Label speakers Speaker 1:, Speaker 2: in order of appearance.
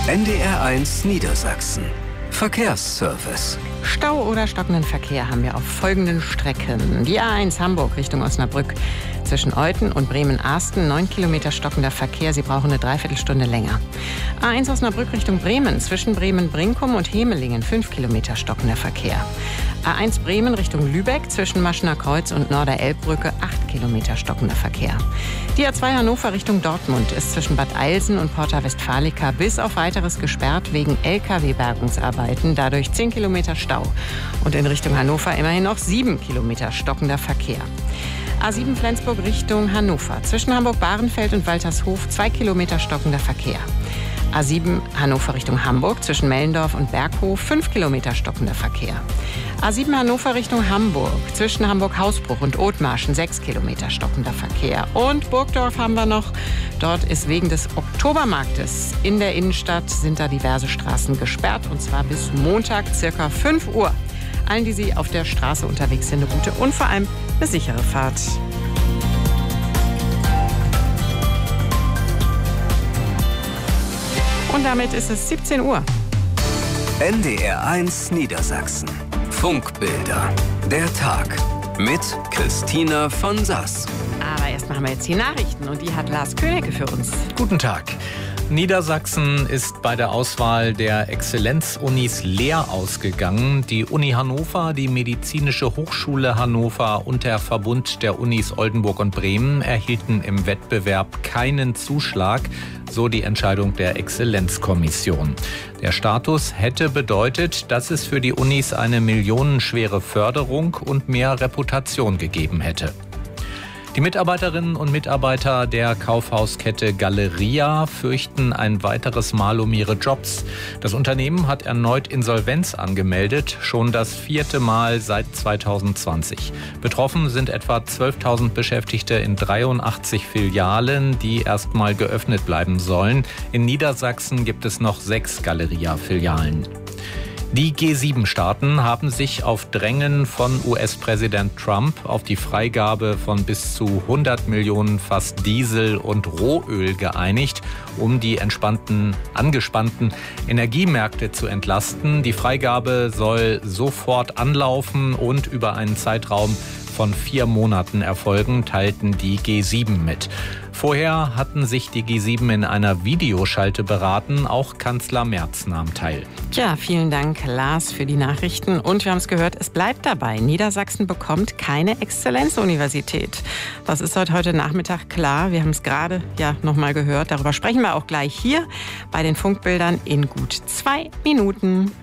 Speaker 1: NDR1 Niedersachsen. Verkehrsservice.
Speaker 2: Stau oder stockenden Verkehr haben wir auf folgenden Strecken. Die A1 Hamburg Richtung Osnabrück. Zwischen Euthen und Bremen-Arsten 9 Kilometer stockender Verkehr. Sie brauchen eine Dreiviertelstunde länger. A1 Osnabrück Richtung Bremen. Zwischen Bremen-Brinkum und Hemelingen 5 Kilometer stockender Verkehr. A1 Bremen Richtung Lübeck. Zwischen Maschener Kreuz und Norder-Elbbrücke 8 Kilometer stockender Verkehr. Die A2 Hannover Richtung Dortmund ist zwischen Bad Eilsen und Porta Westfalica bis auf Weiteres gesperrt wegen LKW-Bergungsarbeiten. Dadurch 10 Kilometer Stau. Und in Richtung Hannover immerhin noch 7 Kilometer stockender Verkehr. A7 Flensburg Richtung Hannover. Zwischen Hamburg-Bahrenfeld und Waltershof 2 Kilometer stockender Verkehr. A7 Hannover Richtung Hamburg. Zwischen Mellendorf und Berghof 5 Kilometer stockender Verkehr. A7 Hannover Richtung Hamburg. Zwischen Hamburg-Hausbruch und Othmarschen 6 Kilometer stockender Verkehr. Und Burgdorf haben wir noch. Dort ist wegen des Oktobermarktes in der Innenstadt sind da diverse Straßen gesperrt. Und zwar bis Montag circa 5 Uhr. Allen, die Sie auf der Straße unterwegs sind, eine gute und vor allem eine sichere Fahrt. Und damit ist es 17 Uhr.
Speaker 1: NDR1 Niedersachsen. Funkbilder. Der Tag. Mit Christina von Sass.
Speaker 2: Aber erst machen wir jetzt die Nachrichten und die hat Lars Königke für uns.
Speaker 3: Guten Tag. Niedersachsen ist bei der Auswahl der Exzellenzunis leer ausgegangen. Die Uni Hannover, die Medizinische Hochschule Hannover und der Verbund der Unis Oldenburg und Bremen erhielten im Wettbewerb keinen Zuschlag, so die Entscheidung der Exzellenzkommission. Der Status hätte bedeutet, dass es für die Unis eine millionenschwere Förderung und mehr Reputation gegeben hätte. Die Mitarbeiterinnen und Mitarbeiter der Kaufhauskette Galeria fürchten ein weiteres Mal um ihre Jobs. Das Unternehmen hat erneut Insolvenz angemeldet, schon das 4. Mal seit 2020. Betroffen sind etwa 12.000 Beschäftigte in 83 Filialen, die erstmal geöffnet bleiben sollen. In Niedersachsen gibt es noch 6 Galeria-Filialen. Die G7-Staaten haben sich auf Drängen von US-Präsident Trump auf die Freigabe von bis zu 100 Millionen Fass Diesel und Rohöl geeinigt, um die angespannten Energiemärkte zu entlasten. Die Freigabe soll sofort anlaufen und über einen Zeitraum von 4 Monaten erfolgen, teilten die G7 mit. Vorher hatten sich die G7 in einer Videoschalte beraten. Auch Kanzler Merz nahm teil.
Speaker 2: Tja, vielen Dank, Lars, für die Nachrichten. Und wir haben es gehört, es bleibt dabei. Niedersachsen bekommt keine Exzellenzuniversität. Das ist heute Nachmittag klar. Wir haben es gerade noch mal gehört. Darüber sprechen wir auch gleich hier bei den Funkbildern in gut 2 Minuten.